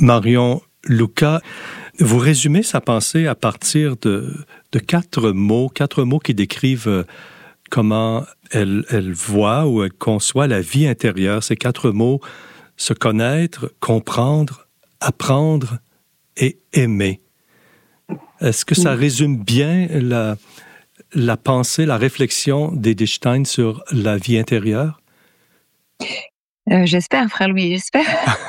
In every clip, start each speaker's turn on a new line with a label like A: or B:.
A: Marion Luca, vous résumez sa pensée à partir de quatre mots qui décrivent comment elle voit ou elle conçoit la vie intérieure. Ces quatre mots: se connaître, comprendre, apprendre et aimer. Est-ce que ça résume bien la pensée, la réflexion d'Edith Stein sur la vie intérieure?
B: J'espère, frère Louis, j'espère.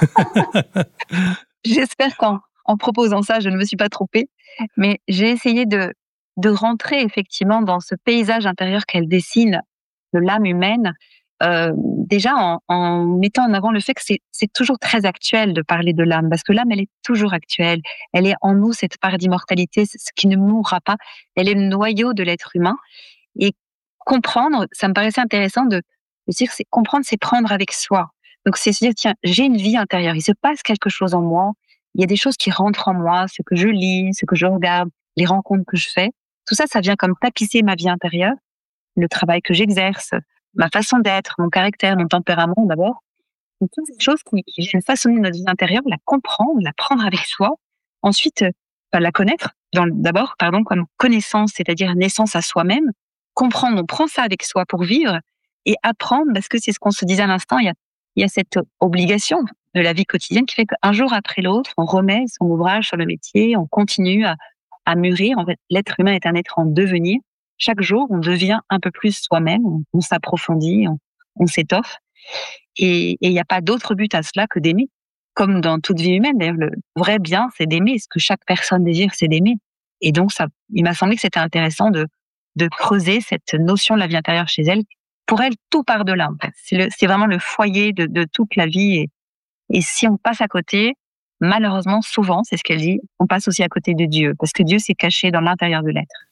B: J'espère qu'en proposant ça, je ne me suis pas trompée, mais j'ai essayé de rentrer effectivement dans ce paysage intérieur qu'elle dessine de l'âme humaine, déjà en mettant en avant le fait que c'est toujours très actuel de parler de l'âme, parce que l'âme, elle est toujours actuelle. Elle est en nous, cette part d'immortalité, ce qui ne mourra pas. Elle est le noyau de l'être humain. Et comprendre, ça me paraissait intéressant de dire que comprendre, c'est prendre avec soi. Donc, c'est se dire, tiens, j'ai une vie intérieure, il se passe quelque chose en moi, il y a des choses qui rentrent en moi, ce que je lis, ce que je regarde, les rencontres que je fais. Tout ça, ça vient comme tapisser ma vie intérieure, le travail que j'exerce, ma façon d'être, mon caractère, mon tempérament d'abord. Donc, toutes ces choses qui viennent façonner notre vie intérieure, la comprendre, la prendre avec soi. Ensuite, la connaître, d'abord, comme connaissance, c'est-à-dire naissance à soi-même. Comprendre, on prend ça avec soi pour vivre, et apprendre, parce que c'est ce qu'on se disait à l'instant, il y a cette obligation de la vie quotidienne qui fait qu'un jour après l'autre, on remet son ouvrage sur le métier, on continue à mûrir. En fait, l'être humain est un être en devenir. Chaque jour, on devient un peu plus soi-même, on s'approfondit, on s'étoffe. Et il n'y a pas d'autre but à cela que d'aimer. Comme dans toute vie humaine, d'ailleurs, le vrai bien, c'est d'aimer. Ce que chaque personne désire, c'est d'aimer. Et donc, il m'a semblé que c'était intéressant de creuser cette notion de la vie intérieure chez elle. Pour elle, tout part de là, en fait. C'est vraiment le foyer de toute la vie. Et si on passe à côté, malheureusement, souvent, c'est ce qu'elle dit, on passe aussi à côté de Dieu. Parce que Dieu s'est caché dans l'intérieur de l'être.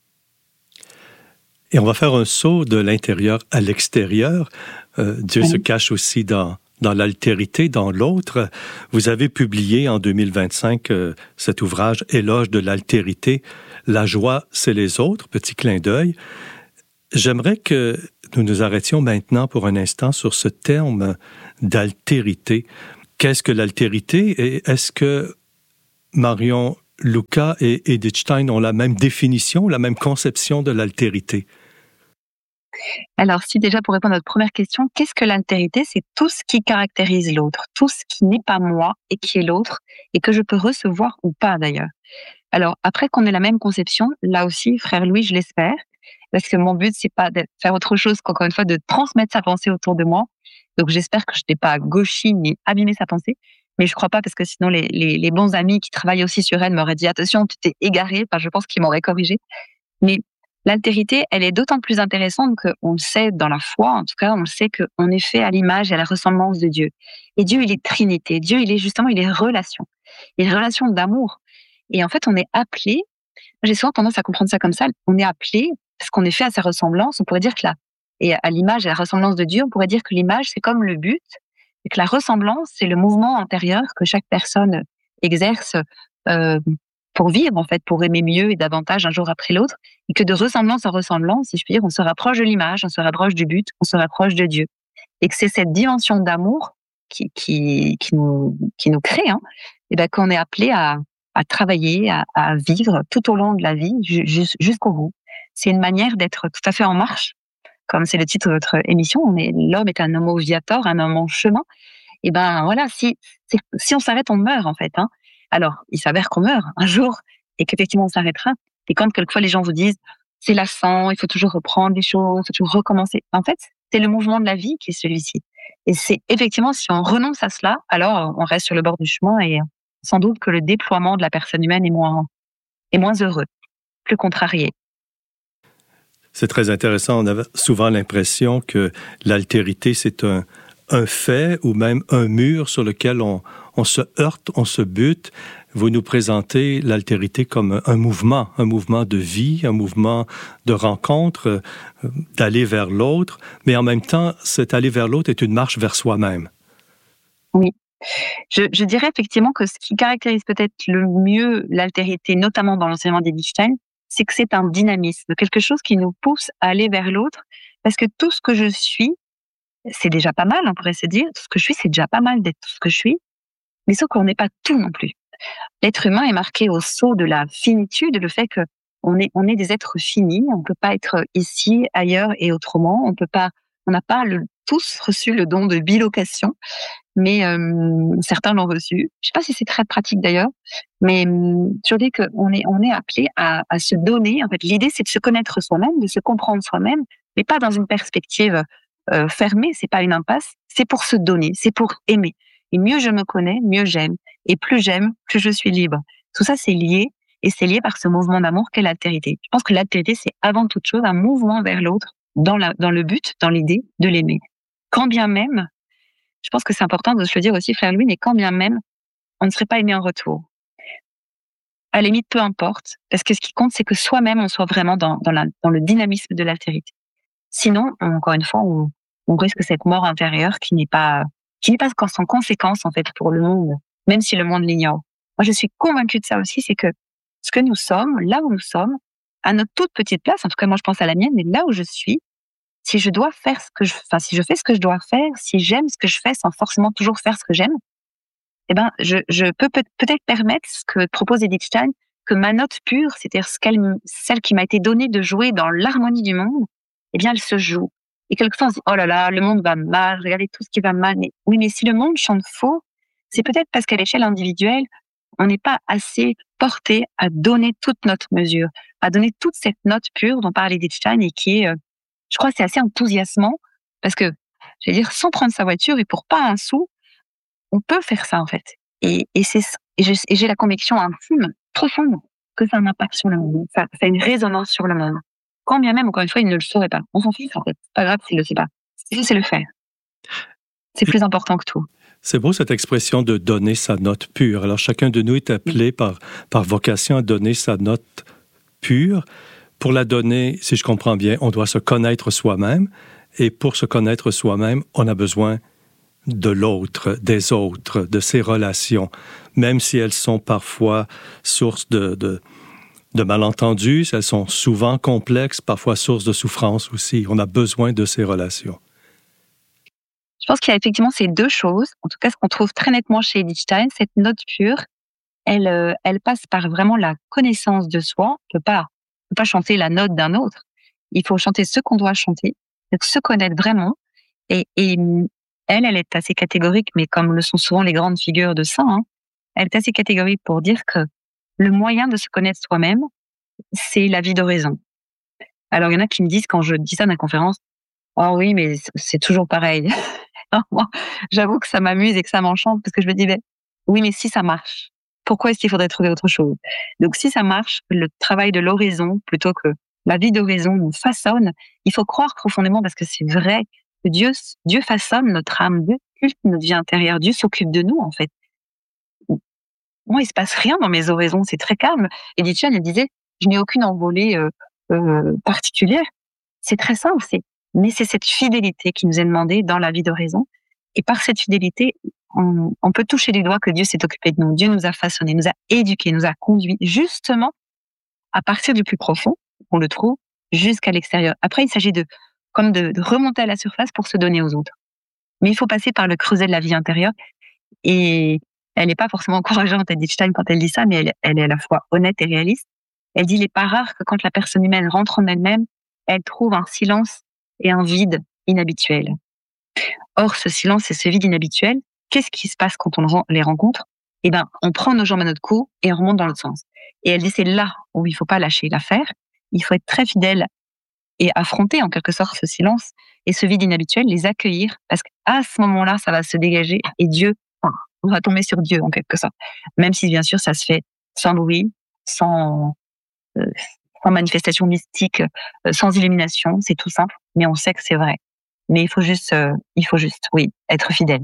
A: Et on va faire un saut de l'intérieur à l'extérieur. Dieu se cache aussi dans l'altérité, dans l'autre. Vous avez publié en 2025 cet ouvrage « Éloge de l'altérité. La joie, c'est les autres », petit clin d'œil. J'aimerais que nous nous arrêtions maintenant pour un instant sur ce terme d'altérité. Qu'est-ce que l'altérité et est-ce que Marion Luca et Edith Stein ont la même définition, la même conception de l'altérité?
B: Alors, si déjà pour répondre à votre première question, qu'est-ce que l'altérité? C'est tout ce qui caractérise l'autre, tout ce qui n'est pas moi et qui est l'autre, et que je peux recevoir ou pas d'ailleurs. Alors, après qu'on ait la même conception, là aussi, frère Louis, je l'espère, parce que mon but, c'est pas de faire autre chose qu'encore une fois de transmettre sa pensée autour de moi. Donc, j'espère que je n'ai pas gauchi ni abîmé sa pensée. Mais je crois pas, parce que sinon, les bons amis qui travaillent aussi sur elle m'auraient dit, attention, tu t'es égaré. Enfin, je pense qu'ils m'auraient corrigé. Mais l'altérité, elle est d'autant plus intéressante qu'on le sait dans la foi, en tout cas, on le sait qu'on est fait à l'image et à la ressemblance de Dieu. Et Dieu, il est Trinité. Dieu, il est relation. Il est relation d'amour. Et en fait, on est appelé, j'ai souvent tendance à comprendre ça comme ça, on est appelé, parce qu'on est fait à sa ressemblance, on pourrait dire que et à l'image et à la ressemblance de Dieu, on pourrait dire que l'image, c'est comme le but, et que la ressemblance, c'est le mouvement intérieur que chaque personne exerce pour vivre, en fait, pour aimer mieux et davantage un jour après l'autre, et que de ressemblance en ressemblance, si je puis dire, on se rapproche de l'image, on se rapproche du but, on se rapproche de Dieu. Et que c'est cette dimension d'amour qui nous crée, et qu'on est appelé à travailler, à vivre tout au long de la vie, jusqu'au bout. C'est une manière d'être tout à fait en marche, comme c'est le titre de votre émission. L'homme est un homo viator, un homme en chemin. Et voilà, si on s'arrête, on meurt en fait. Alors, il s'avère qu'on meurt un jour et qu'effectivement on s'arrêtera. Et quand quelquefois les gens vous disent c'est lassant, il faut toujours reprendre les choses, il faut toujours recommencer. En fait, c'est le mouvement de la vie qui est celui-ci. Et c'est effectivement, si on renonce à cela, alors on reste sur le bord du chemin et sans doute que le déploiement de la personne humaine est moins heureux, plus contrarié.
A: C'est très intéressant. On a souvent l'impression que l'altérité, c'est un fait ou même un mur sur lequel on se heurte, on se bute. Vous nous présentez l'altérité comme un mouvement de vie, un mouvement de rencontre, d'aller vers l'autre, mais en même temps, cet aller vers l'autre est une marche vers soi-même.
B: Oui. Je dirais effectivement que ce qui caractérise peut-être le mieux l'altérité, notamment dans l'enseignement d'Edith Stein, c'est que c'est un dynamisme, quelque chose qui nous pousse à aller vers l'autre, parce que tout ce que je suis, c'est déjà pas mal, on pourrait se dire, tout ce que je suis, c'est déjà pas mal d'être tout ce que je suis, Mais sauf qu'on n'est pas tout non plus. L'être humain est marqué au sceau de la finitude, le fait que on est des êtres finis, on peut pas être ici, ailleurs et autrement, on n'a pas tous reçu le don de bilocation, mais certains l'ont reçu. Je sais pas si c'est très pratique d'ailleurs, mais je dis qu'on est appelé à se donner. En fait, l'idée c'est de se connaître soi-même, de se comprendre soi-même, mais pas dans une perspective fermée. C'est pas une impasse. C'est pour se donner, c'est pour aimer. Et mieux je me connais, mieux j'aime. Et plus j'aime, plus je suis libre. Tout ça c'est lié, et c'est lié par ce mouvement d'amour qu'est l'altérité. Je pense que l'altérité c'est avant toute chose un mouvement vers l'autre, dans le but, dans l'idée de l'aimer. Quand bien même, je pense que c'est important de se le dire aussi, frère Louis, mais quand bien même, on ne serait pas aimé en retour. À la limite, peu importe, parce que ce qui compte, c'est que soi-même, on soit vraiment dans le dynamisme de l'altérité. Sinon, encore une fois, on risque cette mort intérieure qui n'est pas sans conséquence, en fait, pour le monde, même si le monde l'ignore. Moi, je suis convaincue de ça aussi, c'est que ce que nous sommes, là où nous sommes, à notre toute petite place, en tout cas, moi, je pense à la mienne, mais là où je suis, si je fais ce que je dois faire, si j'aime ce que je fais sans forcément toujours faire ce que j'aime, eh ben, je peux peut-être permettre ce que propose Edith Stein, que ma note pure, c'est-à-dire celle qui m'a été donnée de jouer dans l'harmonie du monde, eh bien, elle se joue. Et quelquefois, on se dit, oh là là, le monde va mal, regardez tout ce qui va mal. Mais, oui, mais si le monde chante faux, c'est peut-être parce qu'à l'échelle individuelle, on n'est pas assez porté à donner toute notre mesure, à donner toute cette note pure dont parlait Edith Stein et qui est, je crois que c'est assez enthousiasmant parce que, je veux dire, sans prendre sa voiture et pour pas un sou, on peut faire ça, en fait. Et j'ai la conviction intime, profonde, que ça a un impact sur le monde. Ça a une résonance sur le monde. Quand bien même, encore une fois, il ne le saurait pas. On s'en fiche, en fait. C'est pas grave s'il le sait pas. C'est le faire. C'est plus important que tout.
A: C'est beau cette expression de donner sa note pure. Alors, chacun de nous est appelé par vocation à donner sa note pure. Pour la donner, si je comprends bien, on doit se connaître soi-même. Et pour se connaître soi-même, on a besoin de l'autre, des autres, de ces relations, même si elles sont parfois source de malentendus, elles sont souvent complexes, parfois source de souffrance aussi. On a besoin de ces relations.
B: Je pense qu'il y a effectivement ces deux choses. En tout cas, ce qu'on trouve très nettement chez Edith Stein, cette note pure, elle passe par vraiment la connaissance de soi. On peut pas chanter la note d'un autre. Il faut chanter ce qu'on doit chanter, donc se connaître vraiment. Et elle est assez catégorique, mais comme le sont souvent les grandes figures de saints, elle est assez catégorique pour dire que le moyen de se connaître soi-même, c'est la vie d'oraison. Alors, il y en a qui me disent, quand je dis ça dans la conférence, oh oui, mais c'est toujours pareil. Moi, j'avoue que ça m'amuse et que ça m'enchante parce que je me dis, ben, oui, mais si ça marche, pourquoi est-ce qu'il faudrait trouver autre chose? Donc, si ça marche, le travail de l'oraison, plutôt que la vie d'oraison nous façonne, il faut croire profondément parce que c'est vrai que Dieu façonne notre âme, Dieu cultive notre vie intérieure, Dieu s'occupe de nous, en fait. Moi, il se passe rien dans mes oraisons, c'est très calme. Edith Stein, elle disait, je n'ai aucune envolée particulière. C'est très simple, mais c'est cette fidélité qui nous est demandée dans la vie d'oraison. Et par cette fidélité, on peut toucher du doigt que Dieu s'est occupé de nous. Dieu nous a façonnés, nous a éduqués, nous a conduits, justement, à partir du plus profond, on le trouve, jusqu'à l'extérieur. Après, il s'agit de remonter à la surface pour se donner aux autres. Mais il faut passer par le creuset de la vie intérieure. Et elle n'est pas forcément encourageante, Edith Stein, quand elle dit ça, mais elle est à la fois honnête et réaliste. Elle dit, il n'est pas rare que quand la personne humaine rentre en elle-même, elle trouve un silence et un vide inhabituel. Or, ce silence et ce vide inhabituel, qu'est-ce qui se passe quand on les rencontre? Eh ben, on prend nos jambes à notre cou et on remonte dans l'autre sens. Et elle dit, c'est là où il faut pas lâcher l'affaire. Il faut être très fidèle et affronter en quelque sorte ce silence et ce vide inhabituel, les accueillir, parce qu'à ce moment-là, ça va se dégager et on va tomber sur Dieu en quelque sorte. Même si bien sûr, ça se fait sans bruit, sans manifestation mystique, sans illumination, c'est tout simple, mais on sait que c'est vrai. Mais il faut juste, oui, être fidèle.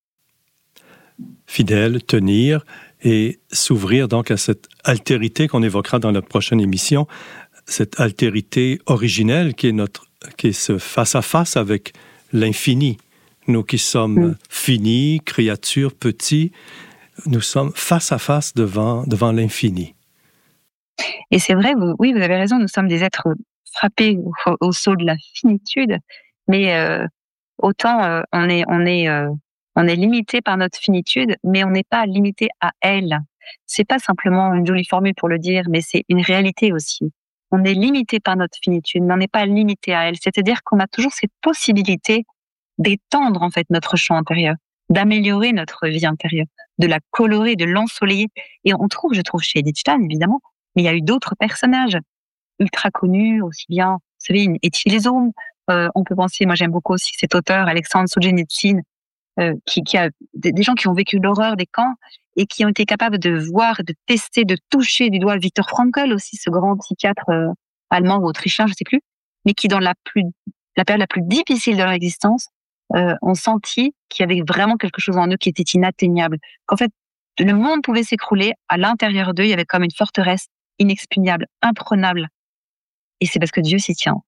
A: Fidèle, tenir et s'ouvrir donc à cette altérité qu'on évoquera dans la prochaine émission, cette altérité originelle qui est ce face-à-face avec l'infini. Nous qui sommes finis, créatures, petits, nous sommes face à face devant l'infini.
B: Et c'est vrai, oui, vous avez raison, nous sommes des êtres frappés au sceau de la finitude, mais autant on est On est limité par notre finitude, mais on n'est pas limité à elle. C'est pas simplement une jolie formule pour le dire, mais c'est une réalité aussi. On est limité par notre finitude, mais on n'est pas limité à elle. C'est-à-dire qu'on a toujours cette possibilité d'étendre en fait notre champ intérieur, d'améliorer notre vie intérieure, de la colorer, de l'ensoleiller. Et je trouve chez Edith Stein évidemment, mais il y a eu d'autres personnages ultra connus, aussi bien, vous savez, Étienne les Hommes. On peut penser, moi j'aime beaucoup aussi cet auteur Alexandre Solzhenitsyn, qui a des gens qui ont vécu l'horreur des camps et qui ont été capables de voir, de tester, de toucher du doigt Viktor Frankl aussi, ce grand psychiatre allemand ou autrichien, je sais plus, mais qui dans la période la plus difficile de leur existence ont senti qu'il y avait vraiment quelque chose en eux qui était inatteignable. Qu'en fait, le monde pouvait s'écrouler, à l'intérieur d'eux, il y avait comme une forteresse inexpugnable, imprenable. Et c'est parce que Dieu s'y tient.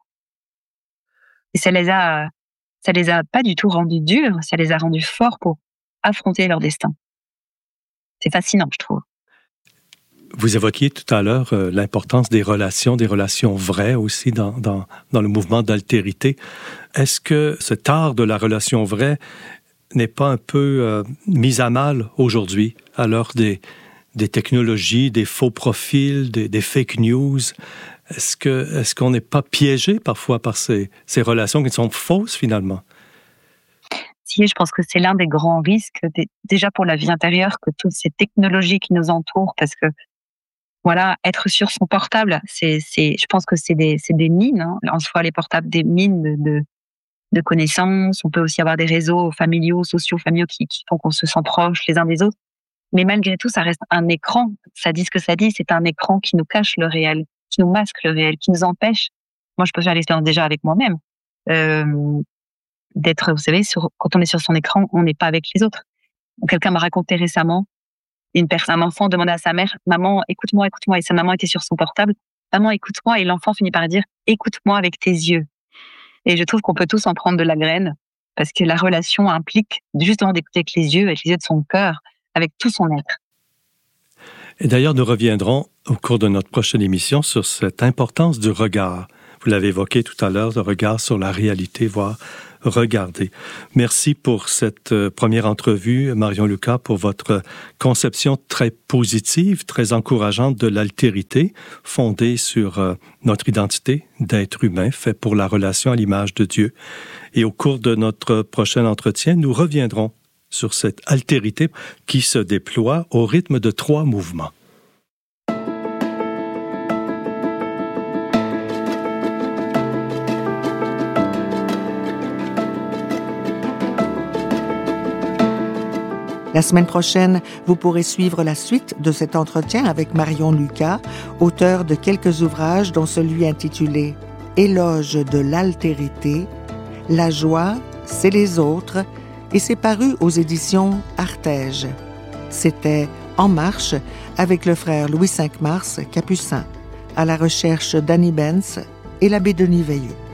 B: Et ça les a pas du tout rendus durs, ça les a rendus forts pour affronter leur destin. C'est fascinant, je trouve.
A: Vous évoquiez tout à l'heure l'importance des relations vraies aussi dans le mouvement d'altérité. Est-ce que cet art de la relation vraie n'est pas un peu mis à mal aujourd'hui, à l'heure des technologies, des faux profils, des fake news? Est-ce qu'on n'est pas piégé parfois par ces relations qui sont fausses finalement?
B: Si, je pense que c'est l'un des grands risques, déjà pour la vie intérieure, que toutes ces technologies qui nous entourent, parce que voilà, être sur son portable, je pense que c'est des mines, hein. En soi, les portables, des mines de connaissances. On peut aussi avoir des réseaux familiaux, socio-familiaux qui font qu'on se sent proches les uns des autres. Mais malgré tout, ça reste un écran. Ça dit ce que ça dit, c'est un écran qui nous cache le réel, qui nous masque le réel, qui nous empêche. Moi, je peux faire l'expérience déjà avec moi-même, d'être, vous savez, quand on est sur son écran, on n'est pas avec les autres. Quelqu'un m'a raconté récemment, un enfant demandait à sa mère, maman, écoute-moi, et sa maman était sur son portable, maman, écoute-moi, et l'enfant finit par dire, écoute-moi avec tes yeux. Et je trouve qu'on peut tous en prendre de la graine, parce que la relation implique justement d'écouter avec les yeux de son cœur, avec tout son être.
A: Et d'ailleurs, nous reviendrons au cours de notre prochaine émission sur cette importance du regard. Vous l'avez évoqué tout à l'heure, le regard sur la réalité, voire regarder. Merci pour cette première entrevue, Marion Lucas, pour votre conception très positive, très encourageante de l'altérité, fondée sur notre identité d'être humain, fait pour la relation à l'image de Dieu. Et au cours de notre prochain entretien, nous reviendrons sur cette altérité qui se déploie au rythme de 3 mouvements.
C: La semaine prochaine, vous pourrez suivre la suite de cet entretien avec Marion Lucas, auteure de quelques ouvrages dont celui intitulé « Éloge de l'altérité », « La joie, c'est les autres » et c'est paru aux éditions Artege. C'était En marche avec le frère Louis V Mars, capucin, à la recherche d'Annie Benz et l'abbé Denis Veilleux.